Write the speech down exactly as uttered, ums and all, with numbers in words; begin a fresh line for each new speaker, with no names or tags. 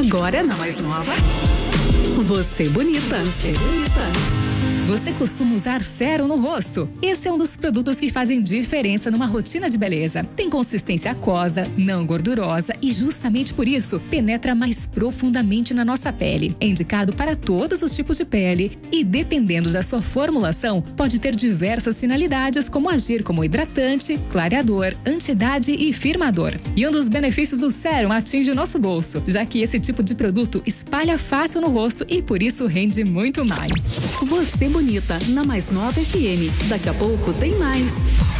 Agora na mais nova. Você bonita. Você bonita.
Você costuma usar sérum no rosto? Esse é um dos produtos que fazem diferença numa rotina de beleza. Tem consistência aquosa, não gordurosa e justamente por isso penetra mais profundamente na nossa pele. É indicado para todos os tipos de pele e, dependendo da sua formulação, pode ter diversas finalidades, como agir como hidratante, clareador, anti-idade e firmador. E um dos benefícios do sérum atinge o nosso bolso, já que esse tipo de produto espalha fácil no rosto e por isso rende muito mais.
Você bonita, na mais nova F M. Daqui a pouco tem mais.